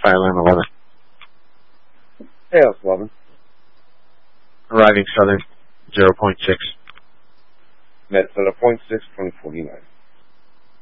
Fireline 11. ALS 11. Arriving Southern 0.6. Met for the 0.6, 2049.